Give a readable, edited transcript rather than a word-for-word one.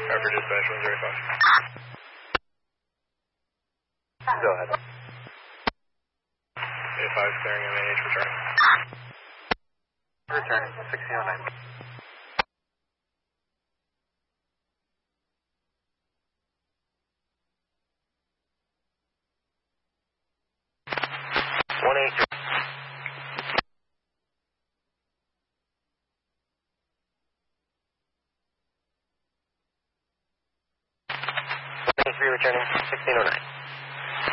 Harper Dispatch 105. Go ahead. 85 clearing MAH returning. Returning, 1609. 183. 183 returning, 1609.